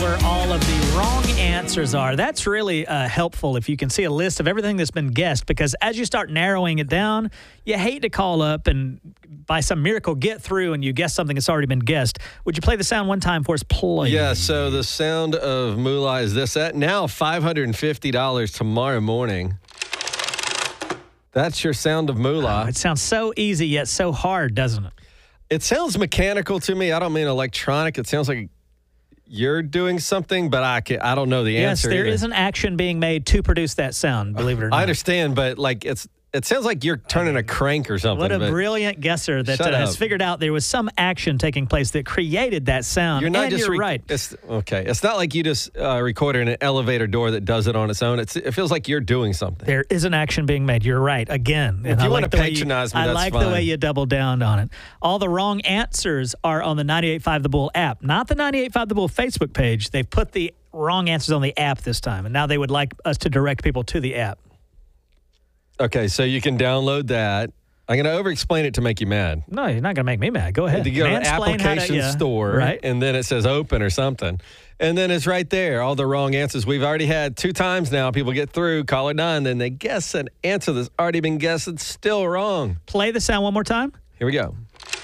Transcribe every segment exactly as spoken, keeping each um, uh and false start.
where all of the wrong answers are. That's really uh, helpful if you can see a list of everything that's been guessed, because as you start narrowing it down, you hate to call up and by some miracle get through and you guess something that's already been guessed. Would you play the sound one time for us, please? Yeah, so the sound of moolah is this. At now five hundred fifty dollars tomorrow morning. That's your sound of moolah. Oh, it sounds so easy yet so hard, doesn't it? It sounds mechanical to me. I don't mean electronic. It sounds like you're doing something, but I can, I don't know the yes, answer. Yes, there either. is an action being made to produce that sound, believe it or not. I understand, but like it's it sounds like you're turning a crank or something. What a brilliant guesser that uh, has figured out there was some action taking place that created that sound. You're not and just you're re- right. It's, okay, it's not like you just uh, recorded an elevator door that does it on its own. It's, it feels like you're doing something. There is an action being made. You're right. Again, if and you I want like to the way patronize you, me, I that's like fine. the way you double down on it. All the wrong answers are on the ninety-eight point five The Bull app, not the ninety-eight point five The Bull Facebook page. They've put the wrong answers on the app this time, and now they would like us to direct people to the app. Okay, so you can download that. I'm going to over-explain it to make you mad. No, you're not going to make me mad. Go ahead. You go to an Mansplain how application to, yeah, store, right? And then it says open or something. And then it's right there, all the wrong answers. We've already had two times now. People get through, caller nine, then they guess an answer that's already been guessed. It's still wrong. Play the sound one more time. Here we go.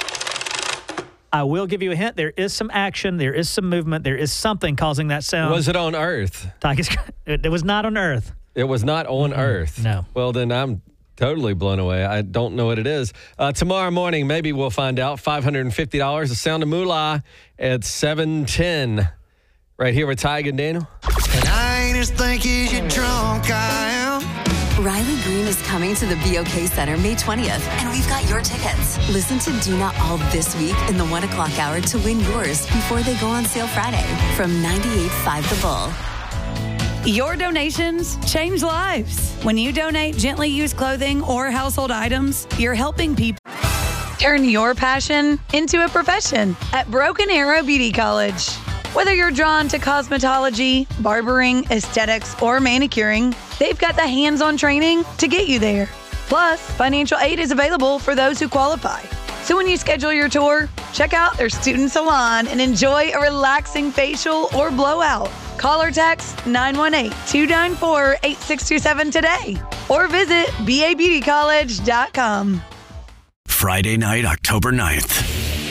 I will give you a hint. There is some action. There is some movement. There is something causing that sound. Was it on Earth? It was not on Earth. It was not on Mm-hmm. Earth. No. Well, then I'm totally blown away. I don't know what it is. Uh, tomorrow morning, maybe we'll find out. five hundred fifty dollars. The sound of moolah at seven ten. Right here with Tyga and Daniel. And I ain't as thinky as you drunk I am. Riley Green is coming to the B O K Center May twentieth, and we've got your tickets. Listen to Do Not All this week in the one o'clock hour to win yours before they go on sale Friday from ninety-eight point five The Bull. Your donations change lives. When you donate gently used clothing or household items, you're helping people. Turn your passion into a profession at Broken Arrow Beauty College. Whether you're drawn to cosmetology, barbering, aesthetics, or manicuring, they've got the hands-on training to get you there. Plus, financial aid is available for those who qualify. So when you schedule your tour, check out their student salon and enjoy a relaxing facial or blowout. Call or text nine one eight, two nine four, eight six two seven today or visit b a beauty college dot com. Friday night, October ninth.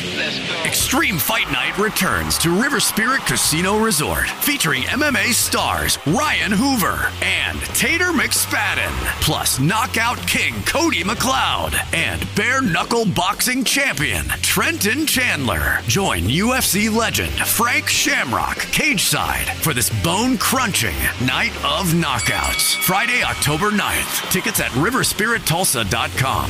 Extreme Fight Night returns to River Spirit Casino Resort, featuring M M A stars Ryan Hoover and Tater McSpadden, plus Knockout King Cody McLeod and bare knuckle boxing champion Trenton Chandler. Join U F C legend Frank Shamrock cageside for this bone-crunching night of knockouts. Friday, October ninth. Tickets at river spirit tulsa dot com.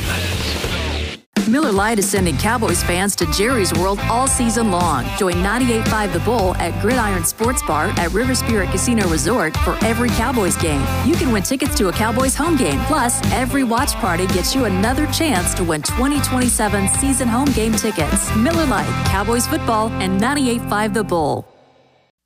Miller Lite is sending Cowboys fans to Jerry's World all season long. Join ninety-eight point five The Bull at Gridiron Sports Bar at River Spirit Casino Resort for every Cowboys game. You can win tickets to a Cowboys home game. Plus, every watch party gets you another chance to win twenty twenty-seven season home game tickets. Miller Lite, Cowboys football, and ninety-eight point five The Bull.